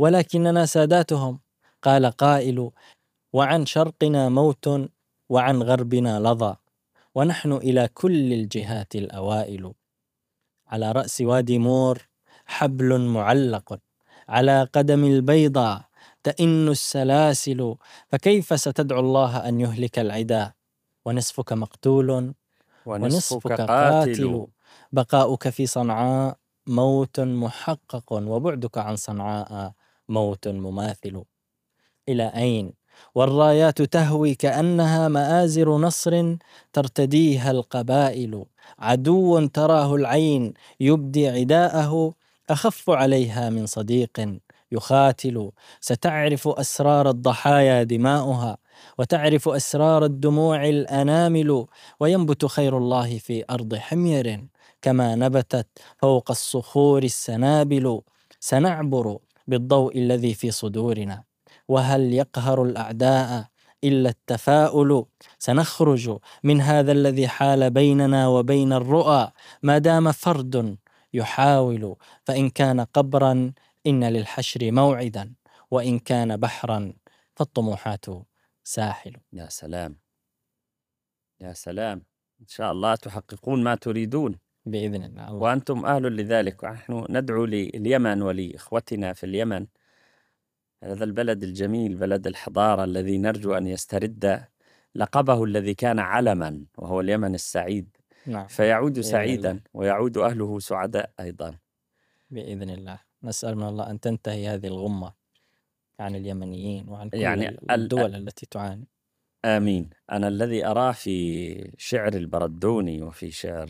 ولكننا ساداتهم. قال قائل: وعن شرقنا موت وعن غربنا لظى، ونحن إلى كل الجهات الأوائل. على رأس وادي مور حبل معلق، على قدم البيضاء تئن السلاسل، فكيف ستدعو الله أن يهلك العدا، ونصفك مقتول ونصفك ونصفك قاتل. قاتل، بقاؤك في صنعاء موت محقق، وبعدك عن صنعاء موت مماثل. إلى أين والرايات تهوي كأنها مآزر نصر ترتديها القبائل، عدو تراه العين يبدي عداءه، أخف عليها من صديق يخاتل. ستعرف أسرار الضحايا دماؤها، وتعرف أسرار الدموع الأنامل، وينبت خير الله في أرض حمير، كما نبتت فوق الصخور السنابل. سنعبر بالضوء الذي في صدورنا، وهل يقهر الأعداء إلا التفاؤل. سنخرج من هذا الذي حال بيننا وبين الرؤى، ما دام فرد يحاول، فإن كان قبرا إن للحشر موعدا، وإن كان بحرا فالطموحات ساحل. يا سلام، يا سلام، إن شاء الله تحققون ما تريدون بإذن الله. وأنتم أهل لذلك. ونحن ندعو لليمن ولإخوتنا في اليمن، هذا البلد الجميل، بلد الحضارة، الذي نرجو أن يسترد لقبه الذي كان علما، وهو اليمن السعيد. نعم. فيعود بإذن سعيدا الله. ويعود أهله سعداء أيضا بإذن الله. نسأل من الله أن تنتهي هذه الغمة عن اليمنيين وعن كل يعني الدول التي تعاني. آمين. أنا الذي أراه في شعر البردوني وفي شعر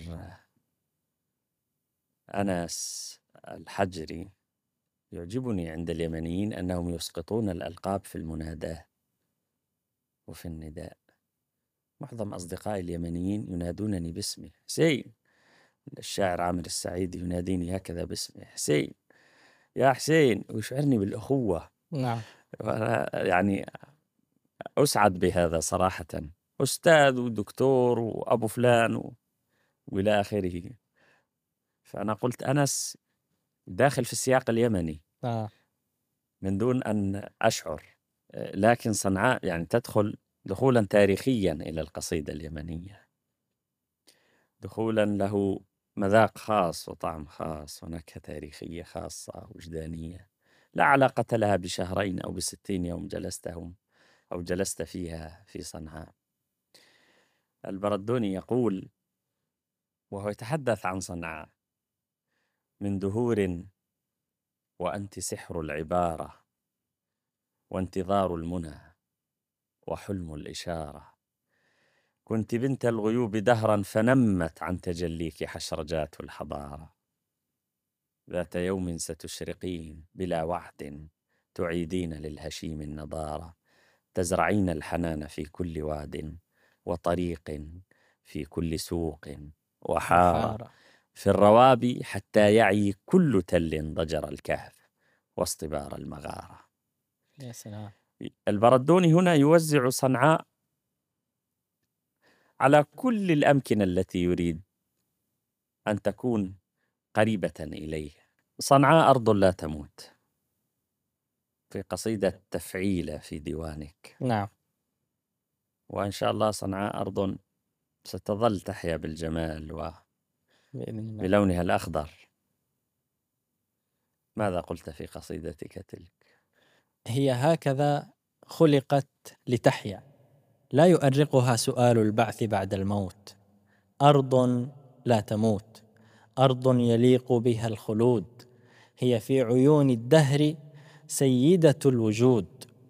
أنس الحجري يعجبني عند اليمنيين أنهم يسقطون الألقاب في المناداة وفي النداء. معظم أصدقائي اليمنيين ينادونني باسمي حسين. الشاعر عامر السعيد يناديني هكذا باسمي حسين، يا حسين، ويشعرني بالأخوة. نعم. يعني أسعد بهذا صراحة، أستاذ ودكتور وأبو فلان وإلى آخره. فأنا قلت أنس داخل في السياق اليمني من دون أن أشعر، لكن صنعاء يعني تدخل دخولا تاريخيا إلى القصيدة اليمنية، دخولا له مذاق خاص وطعم خاص ونكهة تاريخية خاصة وجدانية لا علاقة لها بشهرين أو ب60 يوم جلستهم أو جلست فيها في صنعاء. البردوني يقول وهو يتحدث عن صنعاء: من دهور وأنت سحر العبارة، وانتظار المنى وحلم الإشارة، كنت بنت الغيوب دهرا فنمت عن تجليك حشرجات الحضارة، ذات يوم ستشرقين بلا وعد، تعيدين للهشيم النضارة، تزرعين الحنان في كل واد وطريق، في كل سوق وحارة، في الروابي حتى يعي كل تل ضجر الكهف واصطبار المغارة. يا سلام. البردوني هنا يوزع صنعاء على كل الأمكنة التي يريد أن تكون قريبة إليه. صنعاء أرض لا تموت في قصيدة تفعيلة في ديوانك. نعم. وإن شاء الله صنعاء أرض ستظل تحيا بالجمال وبلونها الأخضر. ماذا قلت في قصيدتك تلك؟ هي هكذا خلقت لتحيا، لا يؤرقها سؤال البعث بعد الموت. أرض لا تموت، أرض يليق بها الخلود، هي في عيون الدهر سيدة الوجود.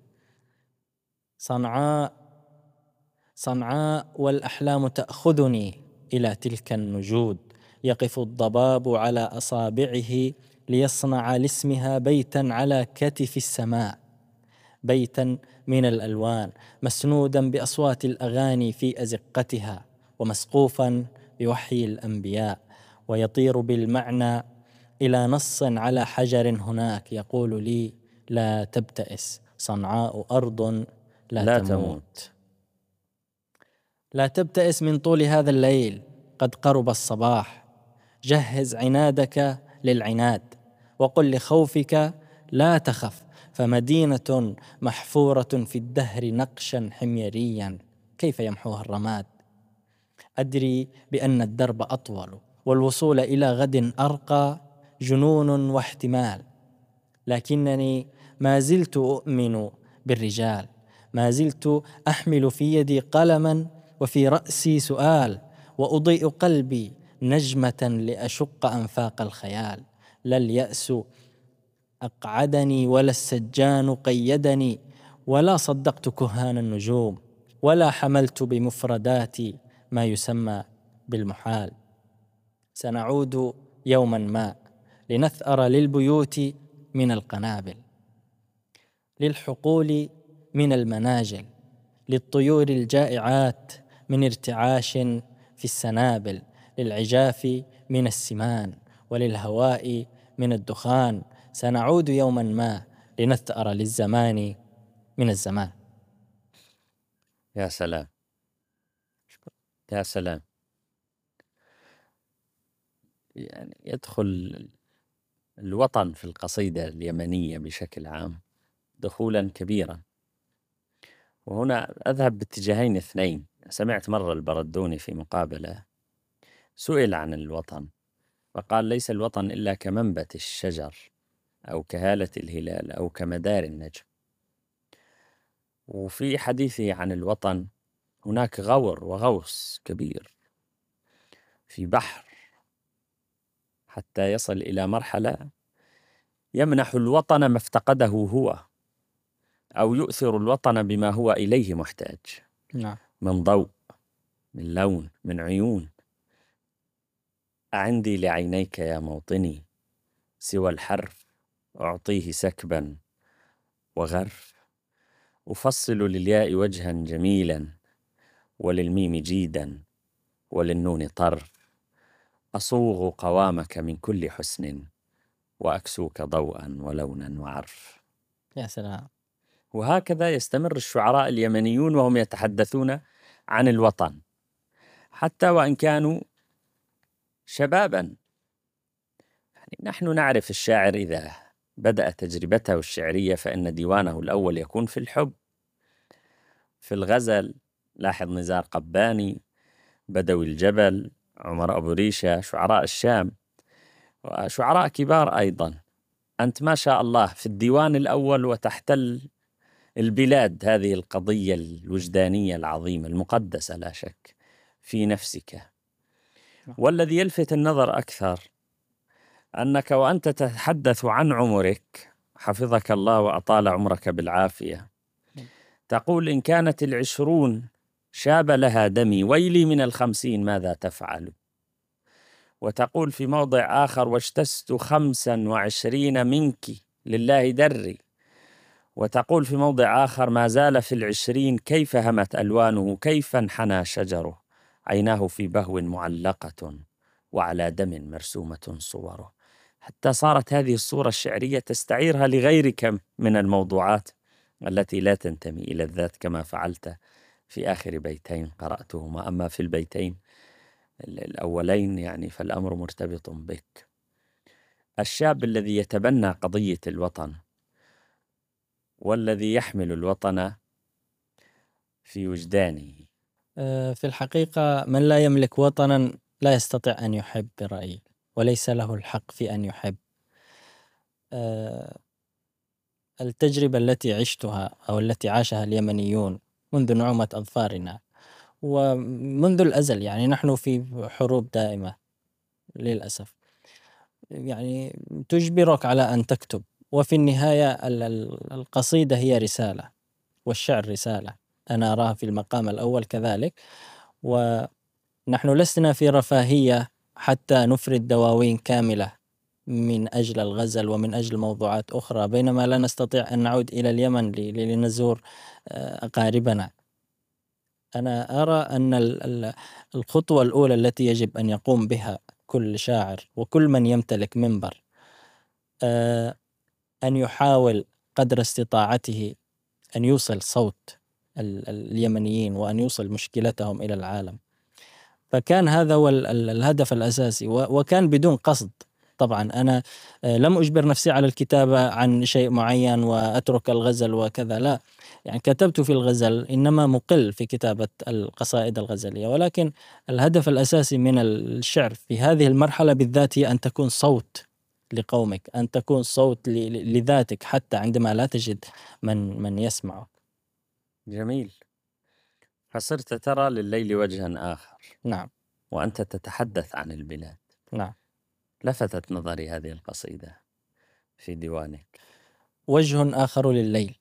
صنعاء صنعاء والأحلام تأخذني إلى تلك النجود، يقف الضباب على أصابعه ليصنع لاسمها بيتا على كتف السماء، بيتا من الألوان مسنودا بأصوات الأغاني في أزقتها، ومسقوفا بوحي الأنبياء، ويطير بالمعنى إلى نص على حجر هناك يقول لي: لا تبتئس، صنعاء أرض لا تموت. لا تبتئس من طول هذا الليل، قد قرب الصباح، جهز عنادك للعناد، وقل لخوفك لا تخف، فمدينة محفورة في الدهر نقشا حميريا كيف يمحوها الرماد. أدري بأن الدرب أطول والوصول إلى غد أرقى جنون واحتمال، لكنني ما زلت أؤمن بالرجال، ما زلت أحمل في يدي قلما وفي رأسي سؤال، وأضيء قلبي نجمة لأشق أنفاق الخيال. لا اليأس أقعدني ولا السجان قيدني، ولا صدقت كهان النجوم، ولا حملت بمفرداتي ما يسمى بالمحال. سنعود يوما ما لنثأر للبيوت من القنابل، للحقول من المناجل، للطيور الجائعات من ارتعاش في السنابل، للعجاف من السمان، وللهواء من الدخان. سنعود يوما ما لنثأر للزمان من الزمان. يا سلام، يا سلام. يعني يدخل الوطن في القصيدة اليمنية بشكل عام دخولا كبيرا. وهنا أذهب باتجاهين اثنين. سمعت مرة البردوني في مقابلة سئل عن الوطن فقال: ليس الوطن إلا كمنبت الشجر أو كهالة الهلال أو كمدار النجم. وفي حديثه عن الوطن هناك غور وغوص كبير في بحر حتى يصل إلى مرحلة يمنح الوطن ما افتقده هو، أو يؤثر الوطن بما هو إليه محتاج من ضوء، من لون، من عيون. أعندي لعينيك يا موطني سوى الحرف أعطيه سكبا وغرف، أفصل للياء وجها جميلا وللميم جيدا وللنون طرف، أصوغ قوامك من كل حسن وأكسوك ضوءا ولونا وعرف. يا سلام. وهكذا يستمر الشعراء اليمنيون وهم يتحدثون عن الوطن حتى وإن كانوا شبابا. يعني نحن نعرف الشاعر إذا بدأ تجربته الشعرية فإن ديوانه الأول يكون في الحب، في الغزل. لاحظ نزار قباني، بدوي الجبل، عمر أبو ريشة، شعراء الشام وشعراء كبار أيضا. أنت ما شاء الله في الديوان الأول وتحتل البلاد. هذه القضية الوجدانية العظيمة المقدسة لا شك في نفسك. والذي يلفت النظر أكثر أنك وأنت تتحدث عن عمرك حفظك الله وأطال عمرك بالعافية تقول: إن كانت 20 شاب لها دمي ويلي من 50 ماذا تفعل. وتقول في موضع آخر: واجتزت 25 منك لله دري. وتقول في موضع آخر: ما زال في 20 كيف همت ألوانه، كيف انحنى شجره، عيناه في بهو معلقة وعلى دم مرسومة صوره. حتى صارت هذه الصورة الشعرية تستعيرها لغيرك من الموضوعات التي لا تنتمي إلى الذات كما فعلت في آخر بيتين قرأتهما. أما في البيتين الأولين يعني فالأمر مرتبط بك. الشاب الذي يتبنى قضية الوطن والذي يحمل الوطن في وجدانه. في الحقيقة من لا يملك وطنا لا يستطيع أن يحب برأيي، وليس له الحق في أن يحب. التجربة التي عشتها أو التي عاشها اليمنيون منذ نعومة أظفارنا ومنذ الأزل، يعني نحن في حروب دائمة للأسف، يعني تجبرك على أن تكتب. وفي النهاية القصيدة هي رسالة والشعر رسالة، أنا أراها في المقام الأول كذلك. ونحن لسنا في رفاهية حتى نفرد دواوين كاملة من أجل الغزل ومن أجل موضوعات أخرى، بينما لا نستطيع أن نعود إلى اليمن لنزور أقاربنا. أنا أرى أن الخطوة الأولى التي يجب أن يقوم بها كل شاعر وكل من يمتلك منبر أن يحاول قدر استطاعته أن يوصل صوت اليمنيين وأن يوصل مشكلتهم إلى العالم. فكان هذا هو الهدف الأساسي، وكان بدون قصد طبعا أنا لم أجبر نفسي على الكتابة عن شيء معين وأترك الغزل وكذا، لا، يعني كتبت في الغزل إنما مقل في كتابة القصائد الغزلية، ولكن الهدف الأساسي من الشعر في هذه المرحلة بالذات هي أن تكون صوت لقومك، أن تكون صوت لذاتك حتى عندما لا تجد من يسمعك. جميل. فصرت ترى لليل وجها آخر نعم. وأنت تتحدث عن البلاد. نعم. لفتت نظري هذه القصيدة في ديوانك. وجه آخر لليل: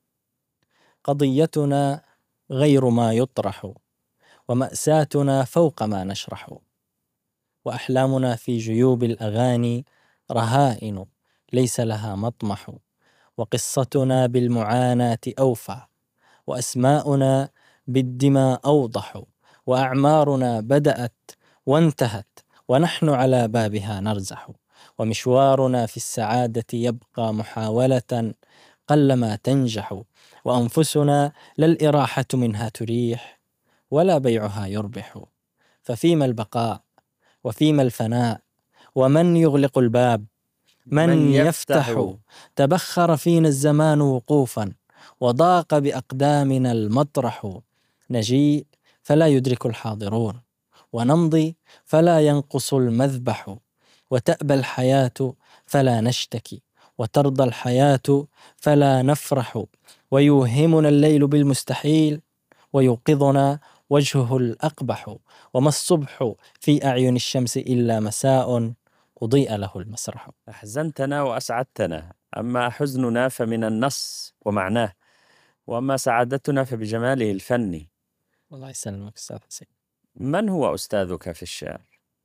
قضيتنا غير ما يطرح، ومأساتنا فوق ما نشرح، وأحلامنا في جيوب الأغاني رهائن ليس لها مطمح، وقصتنا بالمعاناة أوفى، وأسماؤنا بالدماء أوضح، وأعمارنا بدأت وانتهت ونحن على بابها نرزح، ومشوارنا في السعادة يبقى محاولة قلما تنجح، وأنفسنا لا الإراحة منها تريح ولا بيعها يربح، ففيما البقاء وفيما الفناء، ومن يغلق الباب من يفتح، تبخر فينا الزمان وقوفا وضاق بأقدامنا المطرح، نجيء فلا يدرك الحاضرون، ونمضي فلا ينقص المذبح، وتأبى الحياة فلا نشتكي، وترضى الحياة فلا نفرح، ويوهمنا الليل بالمستحيل ويوقظنا وجهه الأقبح، وما الصبح في أعين الشمس إلا مساء أضيء له المسرح. أحزنتنا وأسعدتنا، أما حزننا فمن النص ومعناه، وأما سعادتنا فبجماله الفني. الله يسلمك أستاذ حسين. من هو أستاذك في الشعر؟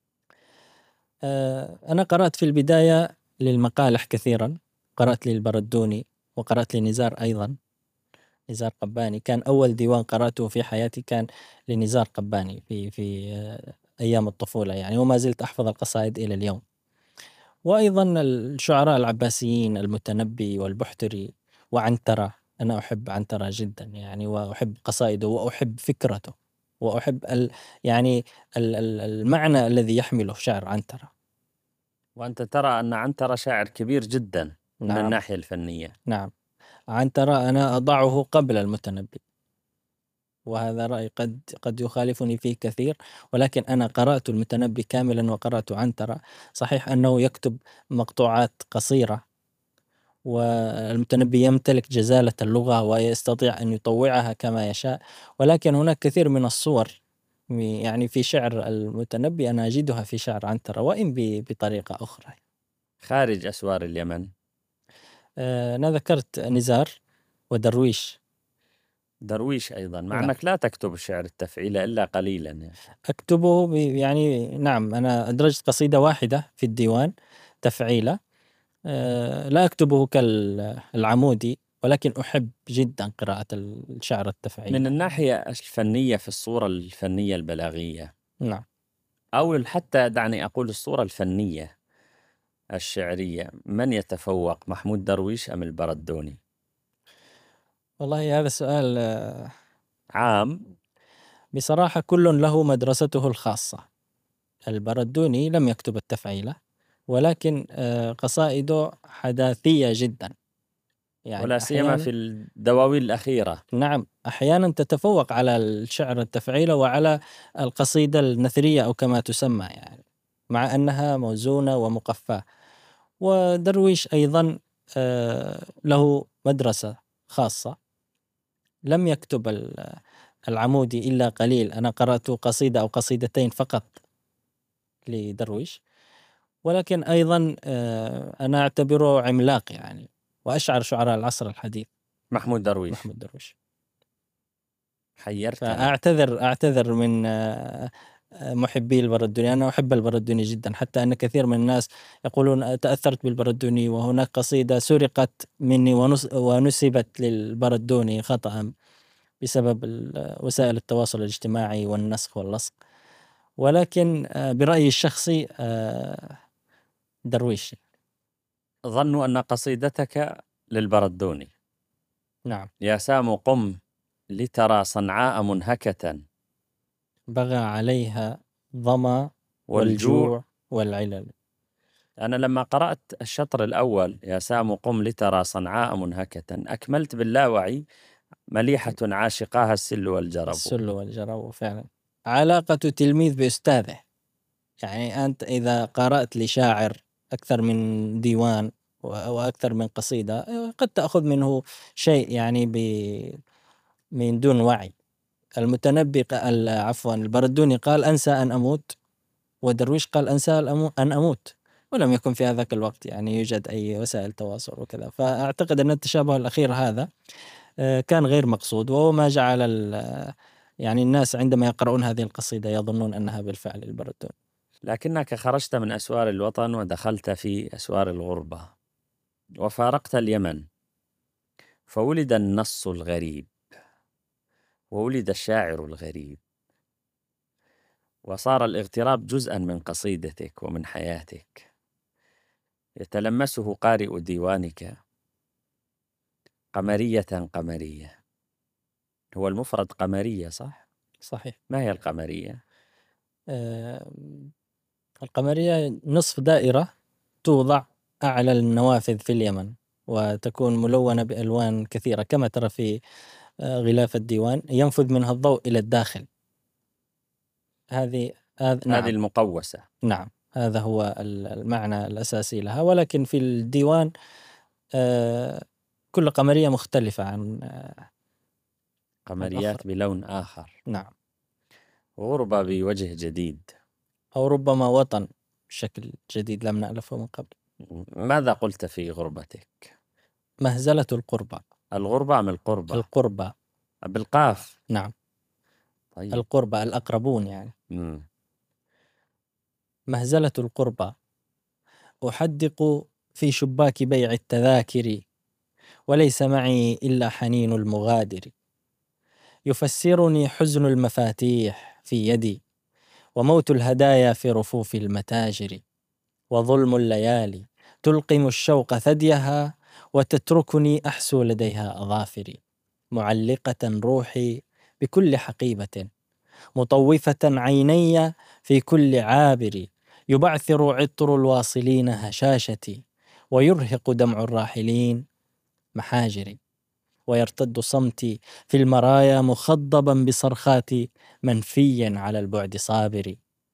أنا قرأت في البداية للمقالح كثيرا، قرأت للبردوني وقرأت لنزار أيضا، نزار قباني. كان أول ديوان قرأته في حياتي كان لنزار قباني في أيام الطفولة يعني، وما زلت أحفظ القصائد إلى اليوم. وأيضا الشعراء العباسيين المتنبي والبحتري وعنترة، أنا أحب عنترة جدا يعني، وأحب قصائده وأحب فكرته وأحب يعني المعنى الذي يحمله شعر عنترة. وأنت ترى أن عنترة شاعر كبير جدا من نعم. الناحية الفنية. نعم، عنترة أنا أضعه قبل المتنبي، وهذا رأي قد يخالفني فيه كثير، ولكن أنا قرأت المتنبي كاملا وقرأت عنترة. صحيح أنه يكتب مقطوعات قصيرة، والمتنبي يمتلك جزالة اللغة ويستطيع أن يطوعها كما يشاء، ولكن هناك كثير من الصور يعني في شعر المتنبي أنا أجدها في شعر عنترة، وإن بطريقة أخرى. خارج أسوار اليمن. أنا ذكرت نزار ودرويش. درويش أيضا، مع نعم. أنك لا تكتب الشعر التفعيلة إلا قليلا يعني. أكتبه يعني نعم، أنا أدرجت قصيدة واحدة في الديوان تفعيلة، لا أكتبه كالعمودي، ولكن أحب جدا قراءة الشعر التفعيلي. من الناحية الفنية، في الصورة الفنية البلاغية، نعم. أو حتى دعني أقول الصورة الفنية الشعرية، من يتفوق، محمود درويش أم البردوني؟ والله هذا سؤال عام. بصراحة كل له مدرسته الخاصة. البردوني لم يكتب التفعيلة، ولكن قصائده حداثية جدا يعني ولا سيما أحيانا. في الدواوين الأخيرة. نعم، أحيانا تتفوق على الشعر التفعيلة وعلى القصيدة النثرية أو كما تسمى يعني، مع أنها موزونة ومقفاة. ودرويش أيضا له مدرسة خاصة، لم يكتب العمودي إلا قليل، أنا قرأت قصيدة أو قصيدتين فقط لدرويش، ولكن أيضا أنا أعتبره عملاق يعني، وأشعر شعراء العصر الحديث محمود درويش. محمود درويش. حيرتنا. فأعتذر من محبي البردوني، أنا أحب البردوني جدا، حتى أن كثير من الناس يقولون تأثرت بالبردوني، وهناك قصيدة سرقت مني ونسبت للبردوني خطأ بسبب وسائل التواصل الاجتماعي والنسخ واللصق، ولكن برأيي الشخصي درويش. ظنوا أن قصيدتك للبردوني. نعم. يا سام قم لترى صنعاء منهكة، بغى عليها ظما والجوع والجوع والعلل. أنا لما قرأت الشطر الأول يا سام قم لترى صنعاء منهكة أكملت باللاوعي مليحة عاشقاها السل والجرب. السل والجرب فعلا. علاقة تلميذ بأستاذه، يعني أنت إذا قرأت لشاعر أكثر من ديوان وأكثر من قصيدة قد تأخذ منه شيء يعني من دون وعي. المتنبي عفوا البردوني قال أنسى أن أموت، ودرويش قال أنسى أن أموت، ولم يكن في هذاك الوقت يعني يوجد أي وسائل تواصل وكذا. فأعتقد أن التشابه الأخير هذا كان غير مقصود، وهو ما جعل يعني الناس عندما يقرؤون هذه القصيدة يظنون أنها بالفعل البردون. لكنك خرجت من أسوار الوطن ودخلت في أسوار الغربة وفارقت اليمن، فولد النص الغريب وولد الشاعر الغريب، وصار الاغتراب جزءا من قصيدتك ومن حياتك، يتلمسه قارئ ديوانك قمرية قمرية. هو المفرد قمرية صح؟ صحيح. ما هي القمرية؟ القمرية نصف دائرة توضع أعلى النوافذ في اليمن، وتكون ملونة بألوان كثيرة كما ترى في غلاف الديوان، ينفذ منها الضوء إلى الداخل. نعم. هذه المقوسة. نعم، هذا هو المعنى الأساسي لها، ولكن في الديوان كل قمرية مختلفة عن قمريات الأخرى. بلون آخر. نعم. غربة بوجه جديد، أو ربما وطن بشكل جديد لم نألفه من قبل. ماذا قلت في غربتك؟ مهزلة القربة. الغربة أم القربة؟ القربة بالقاف. نعم. طيب. القربة الأقربون يعني. مم. مهزلة القربة. أحدق في شباك بيع التذاكر، وليس معي إلا حنين المغادر. يفسرني حزن المفاتيح في يدي، وموت الهدايا في رفوف المتاجر. وظلم الليالي تلقم الشوق ثديها، وتتركني أحسو لديها أظافري. معلقة روحي بكل حقيبة، مطوفة عيني في كل عابر. يبعثر عطر الواصلين هشاشتي، ويرهق دمع الراحلين محاجري. ويرتد صمتي في المرايا مخضبا بصرخات منفي على البعد صابر.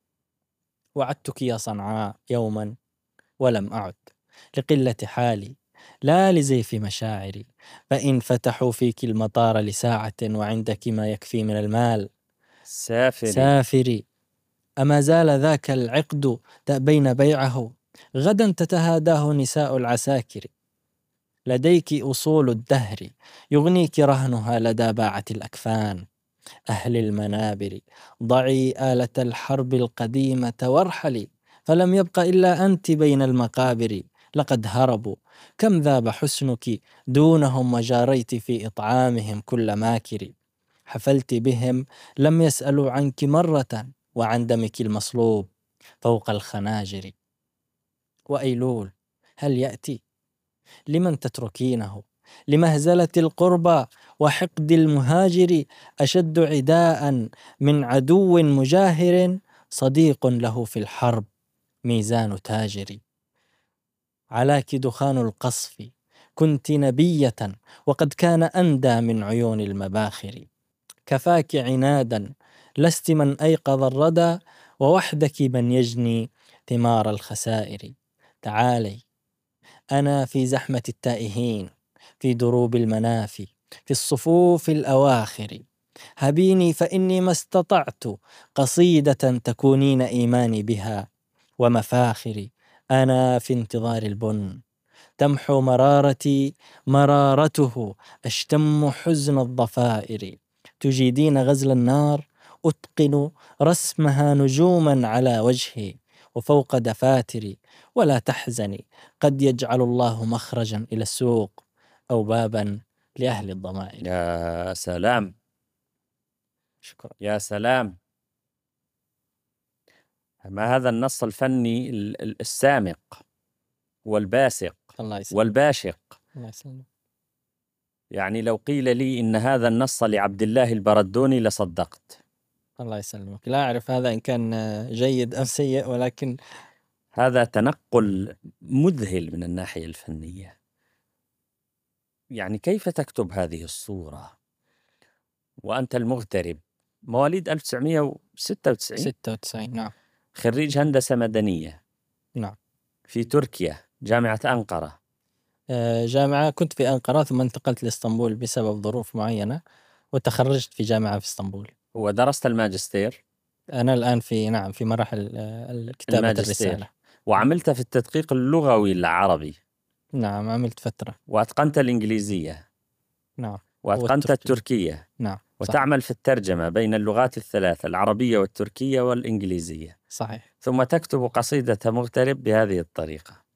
وعدتك يا صنعاء يوما ولم أعد، لقلة حالي لا لزيف مشاعري. فإن فتحوا فيك المطار لساعة وعندك ما يكفي من المال سافري. أما زال ذاك العقد تأبين بيعه، غدا تتهاداه نساء العساكر. لديك أصول الدهر يغنيك رهنها لدى باعة الأكفان. أهل المنابر ضعي آلة الحرب القديمة وارحلي، فلم يبق إلا أنت بين المقابر. لقد هربوا كم ذاب حسنك دونهم، وجاريت في إطعامهم كل ماكر. حفلت بهم لم يسألوا عنك مرة، وعن دمك المصلوب فوق الخناجر. وأيلول هل يأتي؟ لمن تتركينه؟ لمهزلة القربى وحقد المهاجر. أشد عداء من عدو مجاهر، صديق له في الحرب ميزان تاجر. علاك دخان القصف كنت نبية، وقد كان أندى من عيون المباخر. كفاك عنادا لست من أيقظ الردى، ووحدك من يجني ثمار الخسائر. تعالي أنا في زحمة التائهين، في دروب المنافي، في الصفوف الأواخر. هبيني فإني ما استطعت قصيدة تكونين إيماني بها ومفاخري. أنا في انتظار البن تمحو مرارتي مرارته، أشتم حزن الضفائر. تجيدين غزل النار أتقن رسمها نجوما على وجهي وفوق دفاتري. ولا تحزني، قد يجعل الله مخرجا إلى السوق، أو بابا لأهل الضمائر. يا سلام، شكرا. يا سلام، ما هذا النص الفني السامق والباسق الله يسلمك. والباشق. الله يسلمك. يعني لو قيل لي إن هذا النص لعبد الله البردوني لصدقت. الله يسلمك. لا أعرف هذا إن كان جيد أم سيء، ولكن هذا تنقل مذهل من الناحية الفنية. يعني كيف تكتب هذه الصورة وأنت المغترب، مواليد 1996، 96 نعم. خريج هندسة مدنية نعم. في تركيا، جامعة أنقرة. جامعة، كنت في أنقرة ثم انتقلت لإسطنبول بسبب ظروف معينة، وتخرجت في جامعة في إسطنبول. ودرست الماجستير. أنا الآن في نعم في مراحل كتابة الرسالة. الماجستير، وعملت في التدقيق اللغوي العربي، نعم عملت فترة. وأتقنت الإنجليزية، نعم. وأتقنت التركية، نعم صحيح. وتعمل في الترجمة بين اللغات الثلاثة، العربية والتركية والإنجليزية، صحيح. ثم تكتب قصيدة مغترب بهذه الطريقة.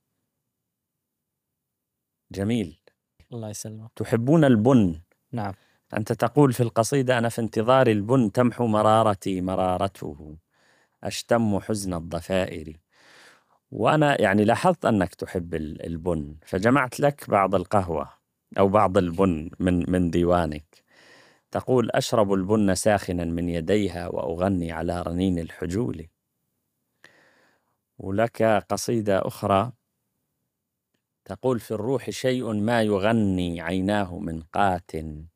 جميل. الله يسلمك. تحبون البن. نعم. أنت تقول في القصيدة: أنا في انتظار البن تمحو مرارتي مرارته، أشتم حزن الضفائر. وأنا يعني لاحظت أنك تحب البن، فجمعت لك بعض القهوة أو بعض البن من ديوانك. تقول: أشرب البن ساخنا من يديها وأغني على رنين الحجول. ولك قصيدة أخرى تقول: في الروح شيء ما يغني عيناه من قات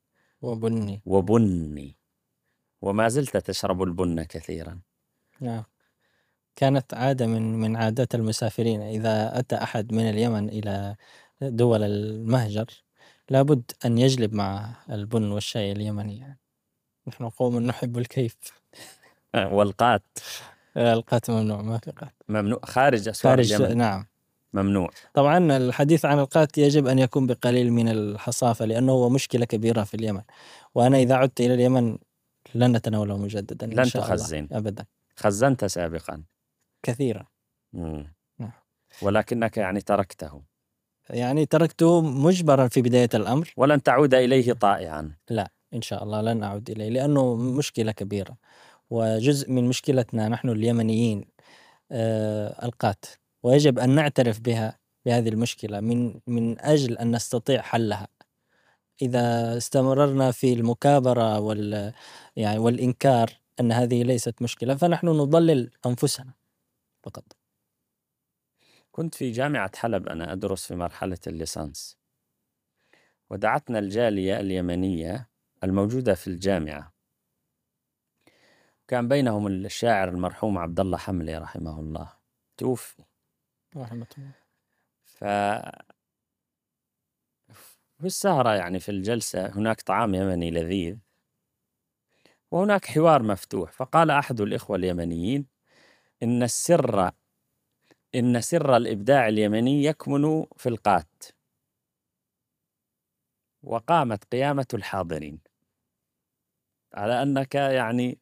وبني. وما زلت تشرب البن كثيرا. نعم. كانت عادة من عادات المسافرين، إذا أتى أحد من اليمن إلى دول المهجر لابد أن يجلب مع البن والشاي اليمني. يعني نحن قوم نحب الكيف. والقات القات ممنوع، ما في قات. ممنوع خارج أسواق خارج اليمن. نعم. ممنوع. طبعا الحديث عن القات يجب أن يكون بقليل من الحصافة، لأنه هو مشكلة كبيرة في اليمن، وأنا إذا عدت إلى اليمن لن نتناوله مجددا إن لن شاء الله تخزن. أبدا. خزنت سابقا كثيرا. نعم. ولكنك يعني تركته. يعني تركته مجبرا في بداية الأمر. ولن تعود إليه طائعا. لا إن شاء الله لن أعود إليه، لأنه مشكلة كبيرة، وجزء من مشكلتنا نحن اليمنيين القات، ويجب أن نعترف بهذه المشكلة من أجل أن نستطيع حلها. إذا استمررنا في المكابرة يعني والإنكار أن هذه ليست مشكلة، فنحن نضلل أنفسنا فقط. كنت في جامعة حلب أنا أدرس في مرحلة الليسانس، ودعتنا الجالية اليمنية الموجودة في الجامعة، كان بينهم الشاعر المرحوم عبد الله حملي رحمه الله، توفي رحمة الله. في السهرة يعني في الجلسة هناك طعام يمني لذيذ وهناك حوار مفتوح، فقال أحد الإخوة اليمنيين: إن سر الإبداع اليمني يكمن في القات. وقامت قيامة الحاضرين على أنك يعني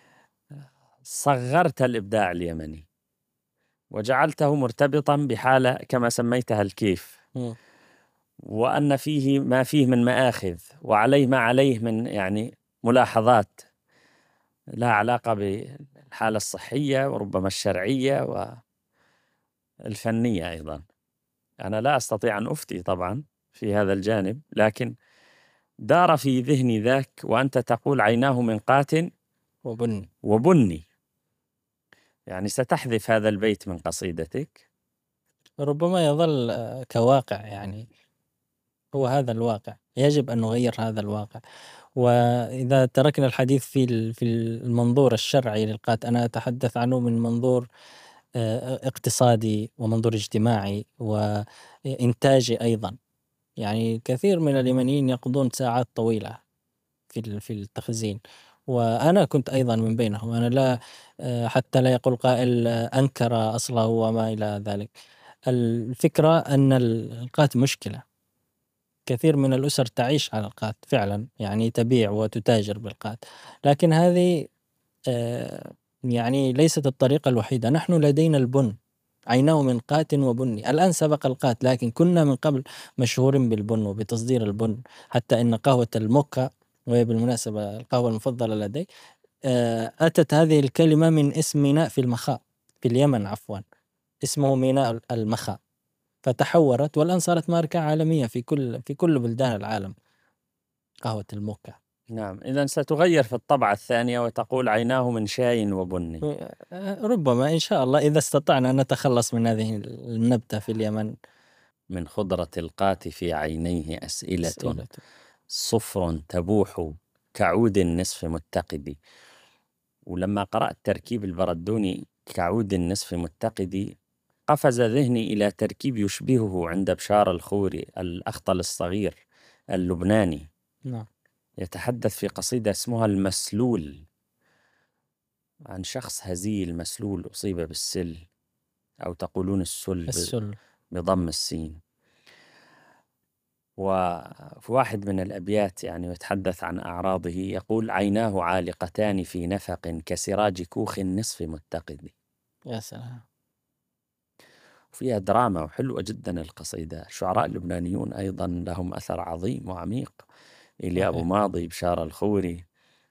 صغرت الإبداع اليمني وجعلته مرتبطا بحالة كما سميتها الكيف، وأن فيه ما فيه من مآخذ وعليه ما عليه من يعني ملاحظات لا علاقة بالحالة الصحية وربما الشرعية والفنية أيضا. أنا لا أستطيع أن أفتي طبعا في هذا الجانب، لكن دار في ذهني ذاك وأنت تقول عيناه من قات وبني. يعني ستحذف هذا البيت من قصيدتك؟ ربما يظل كواقع، يعني هو هذا الواقع، يجب أن نغير هذا الواقع. وإذا تركنا الحديث في المنظور الشرعي للقات، أنا أتحدث عنه من منظور اقتصادي ومنظور اجتماعي وإنتاجي أيضا. يعني كثير من اليمنيين يقضون ساعات طويلة في التخزين، وأنا كنت أيضا من بينهم. أنا لا حتى لا يقول قائل أنكر أصله وما إلى ذلك. الفكرة أن القات مشكلة، كثير من الأسر تعيش على القات فعلا، يعني تبيع وتتاجر بالقات، لكن هذه يعني ليست الطريقة الوحيدة. نحن لدينا البن، عيناه من قات وبني. الآن سبق القات، لكن كنا من قبل مشهورين بالبن وبتصدير البن، حتى إن قهوة الموكا، وهي بالمناسبة القهوة المفضلة لدي، أتت هذه الكلمة من اسم ميناء في المخاء في اليمن، عفوا اسمه ميناء المخاء، فتحورت والآن صارت ماركة عالمية في كل بلدان العالم، قهوة الموكا. نعم، إذن ستغير في الطبعة الثانية وتقول عيناه من شاي وبني. ربما إن شاء الله إذا استطعنا أن نتخلص من هذه النبتة في اليمن. من خضرة القات في عينيه أسئلة أسئلة. صفر تبوح كعود النصف متقد. ولما قرأت تركيب البردوني كعود النصف متقد قفز ذهني إلى تركيب يشبهه عند بشار الخوري الأخطل الصغير اللبناني، نعم. يتحدث في قصيدة اسمها المسلول عن شخص هزيل مسلول أصيب بالسل، أو تقولون السل بضم السين. وفي واحد من الأبيات يعني يتحدث عن أعراضه، يقول عيناه عالقتان في نفق كسراج كوخ النصف متقد. يا سلام. فيها دراما وحلوة جدا القصيدة. الشعراء اللبنانيون أيضا لهم أثر عظيم وعميق، إيليا أبو ماضي، بشار الخوري،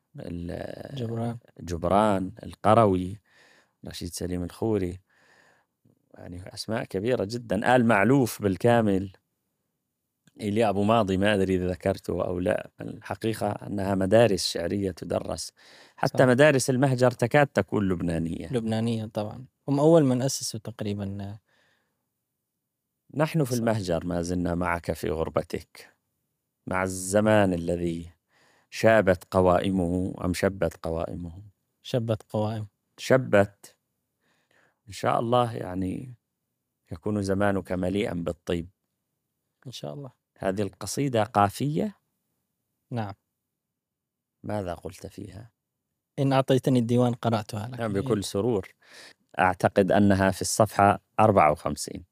جبران القروي، رشيد سليم الخوري، يعني أسماء كبيرة جدا. آل معلوف بالكامل. إيليا أبو ماضي ما أدري إذا ذكرته أو لا، الحقيقة أنها مدارس شعرية تدرس، حتى صح. مدارس المهجر تكاد تكون لبنانية طبعا، هم أول من أسسوا تقريبا. نحن في صح. المهجر ما زلنا معك في غربتك، مع الزمان الذي شابت قوائمه أم شبت قوائمه. شبت قوائم. شبت. إن شاء الله يعني يكون زمانك مليئا بالطيب. إن شاء الله. هذه القصيدة قافية. نعم. ماذا قلت فيها؟ إن أعطيتني الديوان قرأتها لك. نعم، بكل سرور. أعتقد أنها في الصفحة 54.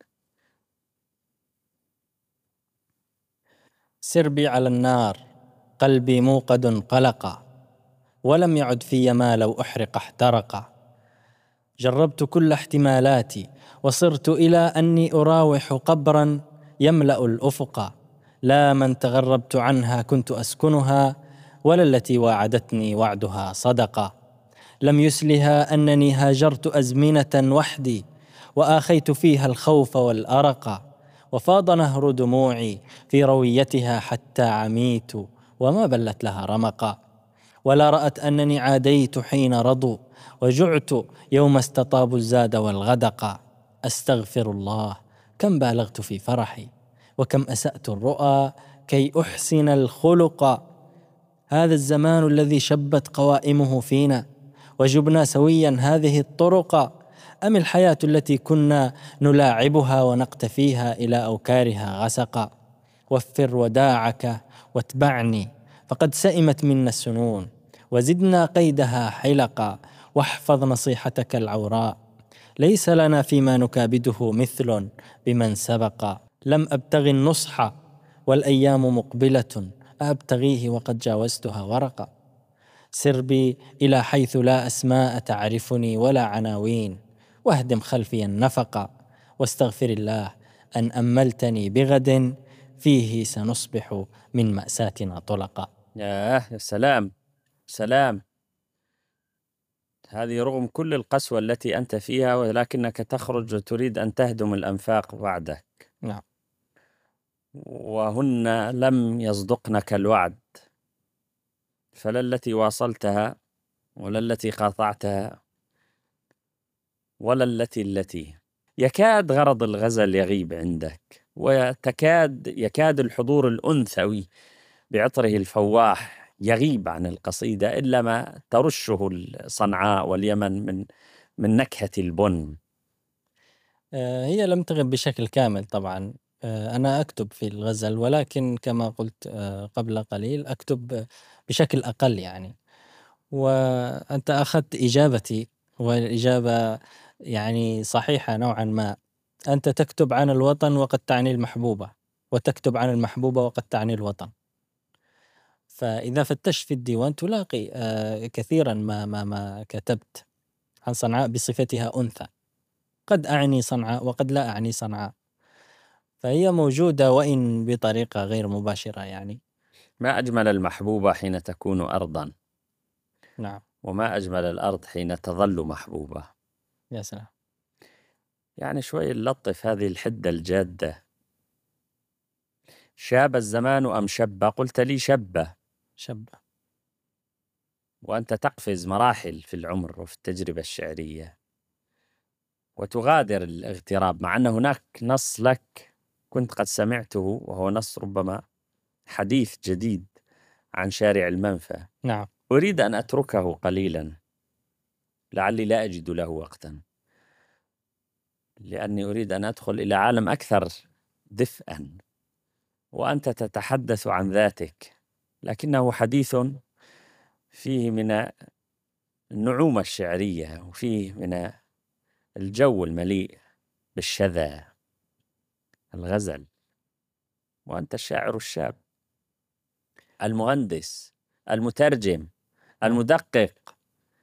سربي على النار، قلبي موقد قلقا، ولم يعد في ما لو أحرق احترقا. جربت كل احتمالاتي وصرت إلى أني أراوح قبرا يملأ الأفق. لا من تغربت عنها كنت أسكنها، ولا التي واعدتني وعدها صدقا. لم يسلها أنني هاجرت أزمنة وحدي، وآخيت فيها الخوف والأرق. وفاض نهر دموعي في رويتها حتى عميت، وما بلت لها رمقا. ولا رأت أنني عاديت حين رضوا، وجعت يوم استطابوا الزاد والغدق. أستغفر الله، كم بالغت في فرحي، وكم أسأت الرؤى كي أحسن الخلق. هذا الزمان الذي شبت قوائمه فينا، وجبنا سويا هذه الطرق. أم الحياة التي كنا نلاعبها ونقتفيها إلى أوكارها غسقا. وفر وداعك واتبعني، فقد سئمت منا السنون، وزدنا قيدها حلقا. واحفظ نصيحتك العوراء، ليس لنا فيما نكابده مثل بمن سبق. لم أبتغي النصح والأيام مقبلة، أبتغيه وقد جاوزتها ورقا. سر بي إلى حيث لا أسماء تعرفني ولا عناوين، واهدم خلفي النفق. واستغفر الله أن أملتني بغد فيه سنصبح من مأساتنا طلقا. يا سلام، سلام. هذه رغم كل القسوة التي أنت فيها، ولكنك تخرج وتريد أن تهدم الأنفاق بعدك. نعم. وهن لم يصدقنك الوعد، فلا التي واصلتها، ولا التي قاطعتها، ولا التي يكاد غرض الغزل يغيب عندك، يكاد الحضور الأنثوي بعطره الفواح يغيب عن القصيدة، إلا ما ترشه صنعاء واليمن من نكهة البن. هي لم تغب بشكل كامل طبعا. أنا أكتب في الغزل، ولكن كما قلت قبل قليل أكتب بشكل أقل يعني. وأنت أخذت إجابتي، والإجابة يعني صحيحة نوعا ما. أنت تكتب عن الوطن وقد تعني المحبوبة، وتكتب عن المحبوبة وقد تعني الوطن. فإذا فتشت في الديوان تلاقي كثيرا ما كتبت عن صنعاء بصفتها أنثى. قد أعني صنعاء وقد لا أعني صنعاء، فهي موجودة وإن بطريقة غير مباشرة يعني. ما أجمل المحبوبة حين تكون أرضا، نعم. وما أجمل الأرض حين تظل محبوبة. يا سلام. يعني شوي نلطف هذه الحدة الجادة. شاب الزمان أم شب؟ قلت لي شبه. شابة. وأنت تقفز مراحل في العمر وفي التجربة الشعرية وتغادر الاغتراب، مع أن هناك نص لك كنت قد سمعته، وهو نص ربما حديث جديد عن شارع المنفى. نعم. أريد أن أتركه قليلا لعلي لا أجد له وقتا، لأني أريد أن أدخل إلى عالم أكثر دفئا، وأنت تتحدث عن ذاتك، لكنه حديث فيه من النعومة الشعرية وفيه من الجو المليء بالشذا، الغزل. وأنت الشاعر الشاب المهندس المترجم المدقق.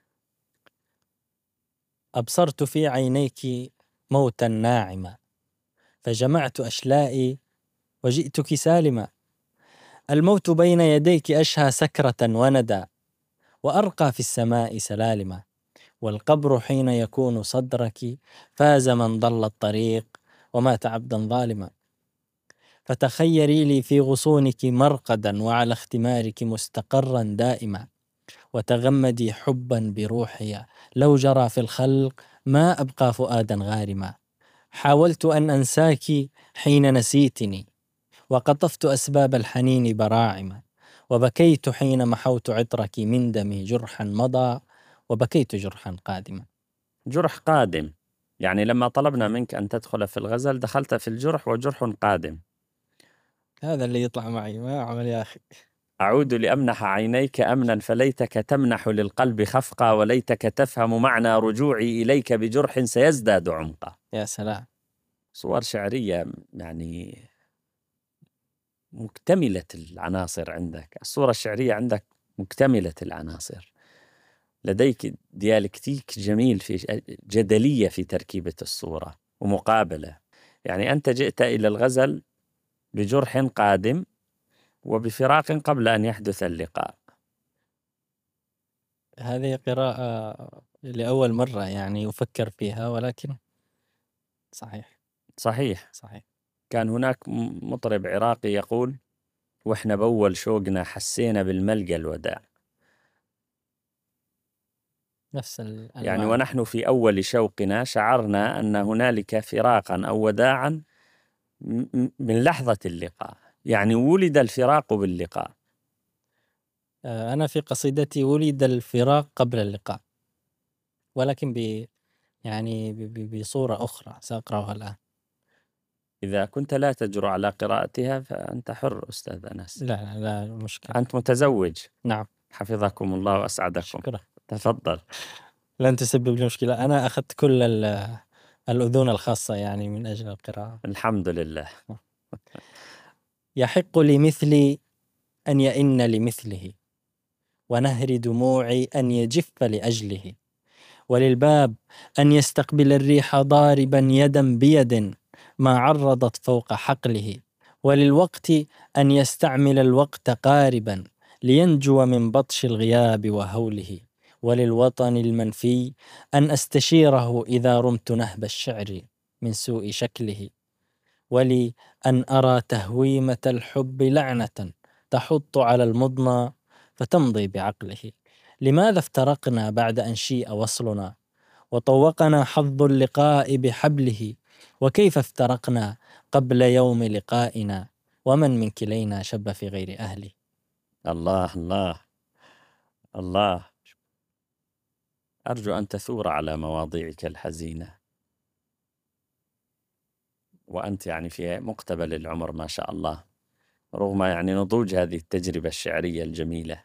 أبصرت في عينيك موتا ناعما، فجمعت أشلائي وجئتك سالما. الموت بين يديك أشهى سكرة وندى، وأرقى في السماء سلالما. والقبر حين يكون صدرك فاز من ضل الطريق ومات عبدا ظالما. فتخيري لي في غصونك مرقدا، وعلى اختمارك مستقرا دائما. وتغمدي حبا بروحي، لو جرى في الخلق ما أبقى فؤادا غارما. حاولت أن أنساك حين نسيتني، وقطفت أسباب الحنين براعما. وبكيت حين محوت عطرك من دمي، جرحا مضى وبكيت جرحا قادما. جرح قادم، يعني لما طلبنا منك أن تدخل في الغزل دخلت في الجرح، وجرح قادم. هذا اللي يطلع معي، ما أعمل يا أخي. أعود لأمنح عينيك أمنا، فليتك تمنح للقلب خفقا، وليتك تفهم معنى رجوعي إليك بجرح سيزداد عمقا. يا سلام. صور شعرية يعني مكتملة العناصر. عندك الصورة الشعرية عندك مكتملة العناصر، لديك ديالكتيك جميل، في جدلية في تركيبة الصورة ومقابلة. يعني أنت جئت إلى الغزل بجرح قادم وبفراق قبل أن يحدث اللقاء. هذه قراءة لأول مرة يعني أفكر فيها، ولكن صحيح. صحيح. صحيح. كان هناك مطرب عراقي يقول: وإحنا بأول شوقنا حسينا بالملقى الوداع. نفس يعني المعنى. ونحن في أول شوقنا شعرنا أن هنالك فراقا أو وداعا من لحظة اللقاء، يعني ولد الفراق باللقاء. أنا في قصيدتي ولد الفراق قبل اللقاء، ولكن يعني بصورة أخرى سأقرأها الآن. إذا كنت لا تجرؤ على قراءتها فأنت حر أستاذ أنس. لا مشكلة. أنت متزوج. نعم. حفظكم الله وأسعدكم. شكرا. تفضل. لن تسبب لي مشكلة، أنا أخذت كل الأذون الخاصة يعني من أجل القراءة. الحمد لله. يحق لمثلي أن يئن لمثله، ونهر دموعي أن يجف لأجله. وللباب أن يستقبل الريح ضاربا يدا بيد، ما عرضت فوق حقله. وللوقت أن يستعمل الوقت قاربا، لينجو من بطش الغياب وهوله. وللوطن المنفي أن أستشيره إذا رمت نهب الشعر من سوء شكله. ولي أن أرى تهويمة الحب لعنة تحط على المضنى فتمضي بعقله. لماذا افترقنا بعد أن شيء وصلنا، وطوقنا حظ اللقاء بحبله؟ وكيف افترقنا قبل يوم لقائنا، ومن من كلينا شب في غير أهله؟ الله الله الله. أرجو أن تثور على مواضيعك الحزينة، وأنت يعني في مقتبل العمر ما شاء الله، رغم يعني نضوج هذه التجربة الشعرية الجميلة.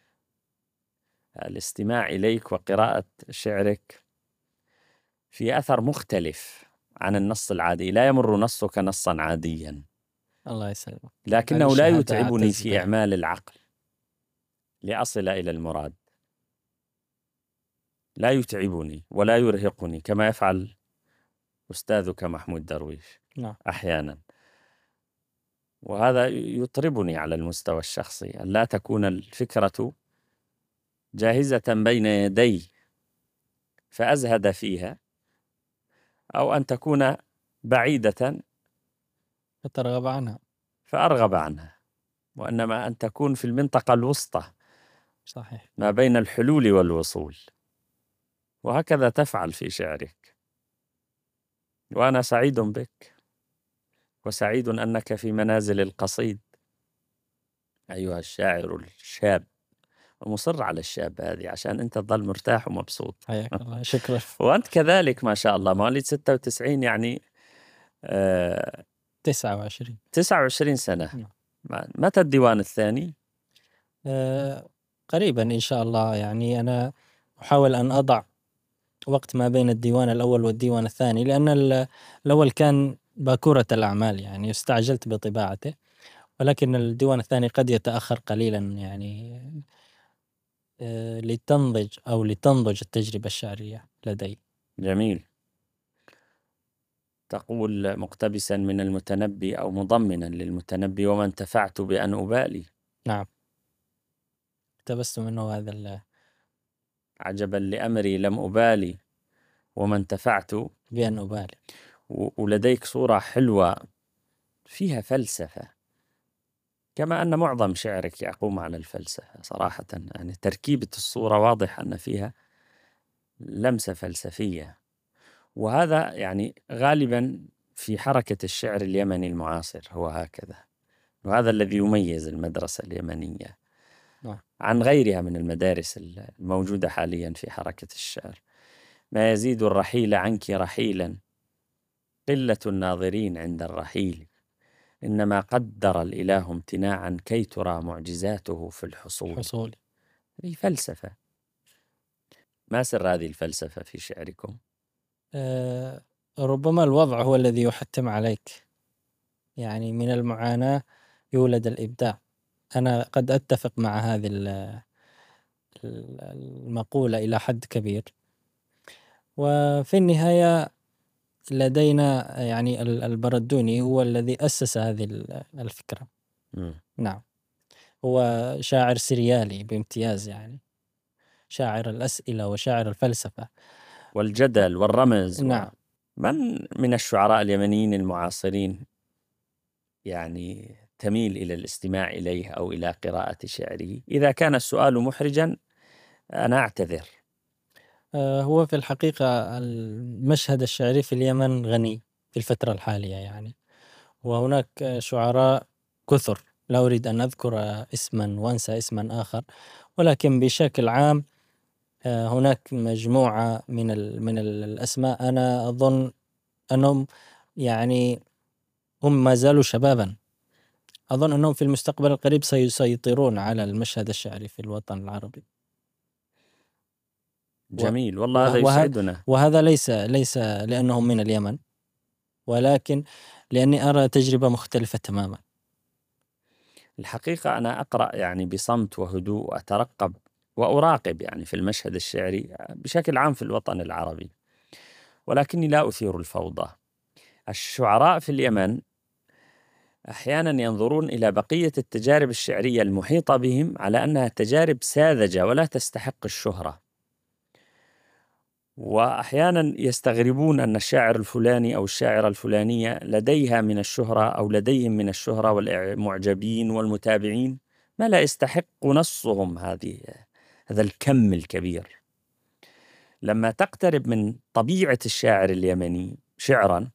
الاستماع إليك وقراءة شعرك في أثر مختلف عن النص العادي، لا يمر نصك نصا عاديا، الله يسلمك. لكنه لا الشهادة يتعبني أعتز في بها. إعمال العقل لأصل إلى المراد. لا يتعبني ولا يرهقني كما يفعل أستاذك محمود درويش نعم. أحيانا، وهذا يطربني على المستوى الشخصي، أن لا تكون الفكرة جاهزة بين يدي فأزهد فيها، أو أن تكون بعيدة فترغب عنها. فأرغب عنها، وإنما أن تكون في المنطقة الوسطى صحيح. ما بين الحلول والوصول، وهكذا تفعل في شعرك، وأنا سعيد بك، وسعيد أنك في منازل القصيد أيها الشاعر الشاب، ومصر على الشاب هذه عشان أنت تظل مرتاح ومبسوط. حياك الله، شكرا. وأنت كذلك ما شاء الله، مواليد 96 يعني 29. 29 سنة. نعم. متى الديوان الثاني؟ قريبا إن شاء الله. يعني أنا أحاول أن أضع وقت ما بين الديوان الأول والديوان الثاني، لأن الأول كان باكورة الأعمال، يعني استعجلت بطباعته، ولكن الديوان الثاني قد يتأخر قليلا، يعني لتنضج أو لتنضج التجربة الشعرية لدي. جميل. تقول مقتبسا من المتنبي أو مضمنا للمتنبي: وما انتفعت بأن أبالي. نعم، اقتبست منه هذا عجبا لأمري لم أبالي وما انتفعت بأن أبالي. ولديك صورة حلوة فيها فلسفة، كما أن معظم شعرك يقوم على الفلسفة صراحة. يعني تركيبة الصورة واضح أن فيها لمسة فلسفية، وهذا يعني غالبا في حركة الشعر اليمني المعاصر هو هكذا، وهذا الذي يميز المدرسة اليمنية نعم. عن غيرها من المدارس الموجودة حاليا في حركة الشعر. ما يزيد الرحيل عنك رحيلا قلة الناظرين عند الرحيل، إنما قدر الإله امتناعا كي ترى معجزاته في الحصول. حصولي. هذه فلسفة. ما سر هذه الفلسفة في شعركم؟ ربما الوضع هو الذي يحتم عليك، يعني من المعاناة يولد الإبداع. أنا قد أتفق مع هذه المقولة إلى حد كبير، وفي النهاية لدينا يعني البردوني هو الذي أسس هذه الفكرة. نعم، هو شاعر سريالي بامتياز، يعني شاعر الأسئلة وشاعر الفلسفة والجدل والرمز. نعم. من الشعراء اليمنيين المعاصرين يعني تميل إلى الاستماع إليه أو إلى قراءة شعره؟ إذا كان السؤال محرجا أنا أعتذر. هو في الحقيقة المشهد الشعري في اليمن غني في الفترة الحالية، يعني وهناك شعراء كثر، لا أريد أن أذكر اسما وأنسى اسما آخر، ولكن بشكل عام هناك مجموعة من الأسماء. أنا أظن أنهم يعني هم ما زالوا شبابا، أظن أنهم في المستقبل القريب سيسيطرون على المشهد الشعري في الوطن العربي. جميل، والله هذا يسعدنا. وهذا ليس لأنهم من اليمن، ولكن لأني أرى تجربة مختلفة تماما. الحقيقة أنا أقرأ يعني بصمت وهدوء، وأترقب وأراقب يعني في المشهد الشعري بشكل عام في الوطن العربي، ولكني لا أثير الفوضى. الشعراء في اليمن أحيانا ينظرون إلى بقية التجارب الشعرية المحيطة بهم على أنها تجارب ساذجة ولا تستحق الشهرة، وأحيانا يستغربون أن الشاعر الفلاني أو الشاعرة الفلانية لديها من الشهرة أو لديهم من الشهرة والمعجبين والمتابعين ما لا يستحق نصهم هذا الكم الكبير. لما تقترب من طبيعة الشاعر اليمني شعرا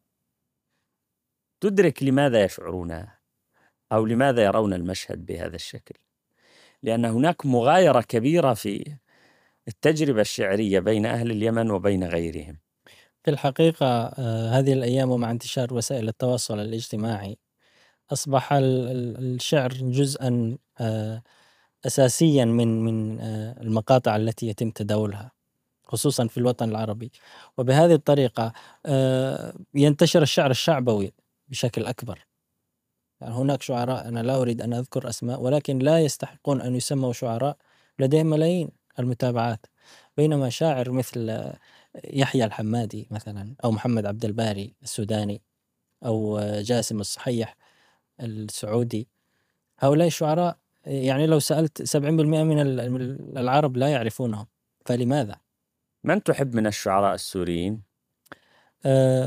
تدرك لماذا يشعرون أو لماذا يرون المشهد بهذا الشكل، لأن هناك مغايرة كبيرة في التجربة الشعرية بين أهل اليمن وبين غيرهم. في الحقيقة هذه الأيام ومع انتشار وسائل التواصل الاجتماعي أصبح الشعر جزءا أساسيا من المقاطع التي يتم تداولها، خصوصا في الوطن العربي، وبهذه الطريقة ينتشر الشعر الشعبوي بشكل أكبر. يعني هناك شعراء أنا لا أريد أن أذكر أسماء، ولكن لا يستحقون أن يسموا شعراء، لديهم ملايين المتابعات، بينما شاعر مثل يحيى الحمادي مثلا، أو محمد عبد الباري السوداني، أو جاسم الصحيح السعودي، هؤلاء الشعراء يعني لو سألت 70% من العرب لا يعرفونهم، فلماذا؟ من تحب من الشعراء السوريين؟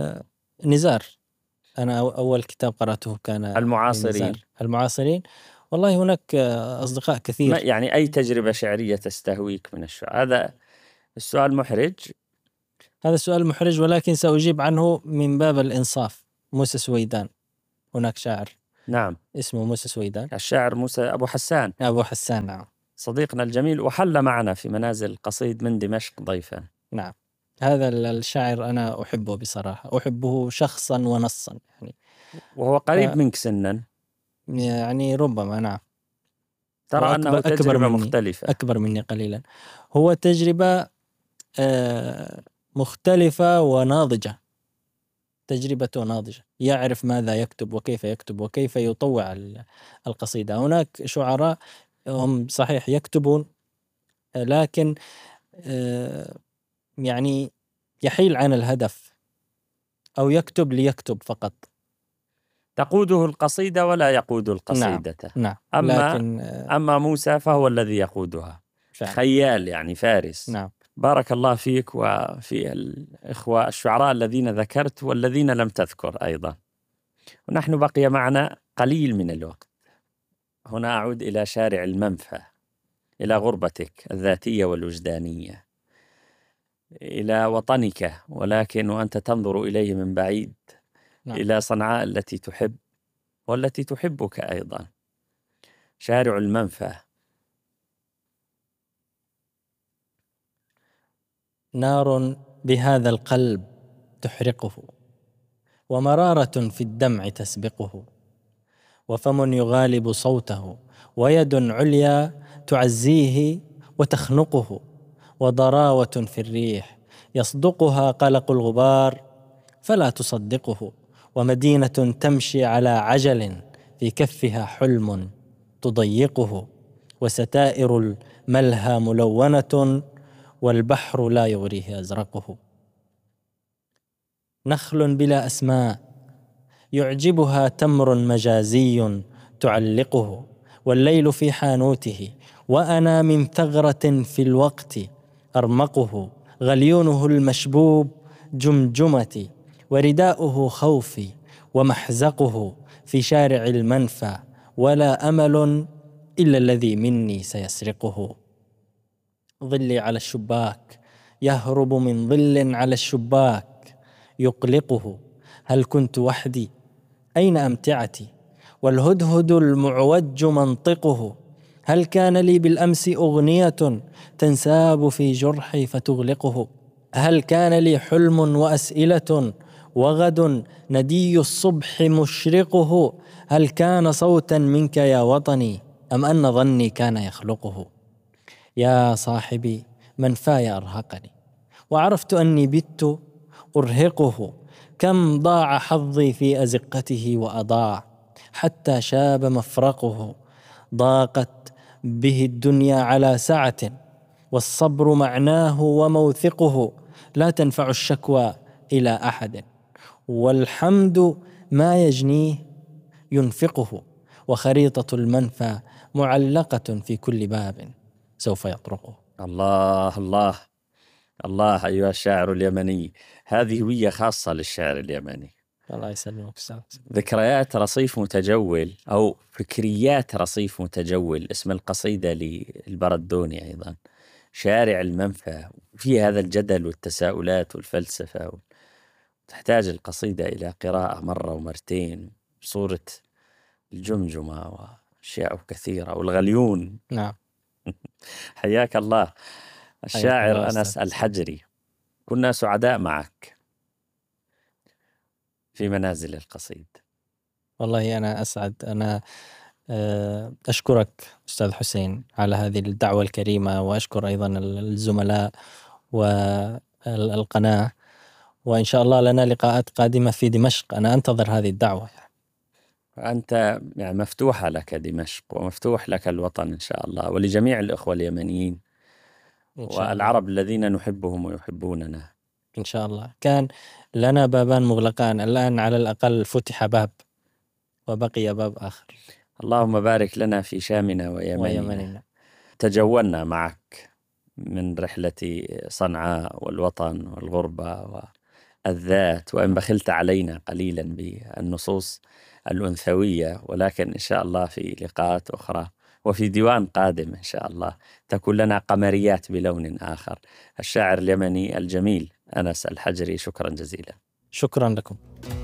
نزار. أنا أول كتاب قرأته كان المعاصرين. لنزار. المعاصرين والله هناك أصدقاء كثير. يعني أي تجربة شعرية تستهويك من الشعر؟ هذا السؤال محرج. هذا السؤال محرج، ولكن سأجيب عنه من باب الإنصاف. موسى سويدان، هناك شاعر نعم، اسمه موسى سويدان، الشاعر موسى أبو حسان أبو حسان. نعم. صديقنا الجميل، وحل معنا في منازل القصيد من دمشق ضيفا. نعم، هذا الشاعر أنا أحبه بصراحة، أحبه شخصا ونصا يعني. وهو قريب منك سنا. يعني ربما، نعم. ترى أنه تجربة مختلفة. أكبر مني قليلا. هو تجربة مختلفة وناضجة، تجربته ناضجة، يعرف ماذا يكتب وكيف يكتب وكيف يطوع القصيدة. هناك شعراء هم صحيح يكتبون، لكن يعني يحيل عن الهدف، أو يكتب ليكتب فقط. تقوده القصيدة ولا يقود القصيدة. نعم. لكن أما موسى فهو الذي يقودها. فعلا. خيال يعني، فارس. نعم. بارك الله فيك وفي الإخوة الشعراء الذين ذكرت والذين لم تذكر أيضا. ونحن بقي معنا قليل من الوقت. هنا أعود إلى شارع المنفى، إلى غربتك الذاتية والوجدانية، إلى وطنك ولكن وأنت تنظر إليه من بعيد. نعم. إلى صنعاء التي تحب والتي تحبك أيضا. شارع المنفى. نار بهذا القلب تحرقه، ومرارة في الدمع تسبقه، وفم يغالب صوته، ويد عليا تعزيه وتخنقه، وضراوة في الريح يصدقها قلق الغبار فلا تصدقه، ومدينة تمشي على عجل في كفها حلم تضيقه، وستائر الملهى ملونة والبحر لا يغريه أزرقه. نخل بلا أسماء يعجبها تمر مجازي تعلقه، والليل في حانوته وأنا من ثغرة في الوقت أرمقه، غليونه المشبوب جمجمتي ورداؤه خوفي ومحزقه، في شارع المنفى ولا أمل إلا الذي مني سيسرقه. ظلي على الشباك يهرب من ظل على الشباك يقلقه، هل كنت وحدي؟ أين أمتعتي؟ والهدهد المعوج منطقه، هل كان لي بالأمس أغنية تنساب في جرحي فتغلقه؟ هل كان لي حلم وأسئلة وغد ندي الصبح مشرقه؟ هل كان صوتا منك يا وطني أم أن ظني كان يخلقه؟ يا صاحبي منفاي أرهقني، وعرفت أني بت أرهقه، كم ضاع حظي في أزقته وأضاع، حتى شاب مفرقه، ضاقت به الدنيا على سعة، والصبر معناه وموثقه، لا تنفع الشكوى إلى أحد، والحمد ما يجنيه ينفقه، وخريطة المنفى معلقة في كل باب سوف يطرقه. الله الله الله، أيها الشاعر اليمني، هذه هوية خاصة للشعر اليمني. الله يسلمك أستاذ. ذكريات رصيف متجول أو فكريات رصيف متجول، اسم القصيدة للبردوني أيضا. شارع المنفى، في هذا الجدل والتساؤلات والفلسفة، تحتاج القصيدة إلى قراءة مرة ومرتين، صورة الجمجمة وأشياء كثيرة والغليون. نعم. حياك الله الشاعر الله أنس الحجري. كنا سعداء معك في منازل القصيد. والله أنا أسعد. أنا أشكرك أستاذ حسين على هذه الدعوة الكريمة، وأشكر أيضا الزملاء والقناة، وإن شاء الله لنا لقاءات قادمة في دمشق. أنا أنتظر هذه الدعوة. أنت يعني مفتوحة لك دمشق ومفتوح لك الوطن إن شاء الله، ولجميع الأخوة اليمنيين والعرب الذين نحبهم ويحبوننا. إن شاء الله. كان لنا بابان مغلقان، الآن على الأقل فتح باب وبقي باب آخر. اللهم بارك لنا في شامنا ويمننا. تجولنا معك من رحلة صنعاء والوطن والغربة الذات، وإن بخلت علينا قليلا بالنصوص الأنثوية، ولكن إن شاء الله في لقاءات أخرى وفي ديوان قادم إن شاء الله تكون لنا قمريات بلون آخر. الشاعر اليمني الجميل أنس الحجري، شكرا جزيلا. شكرا لكم.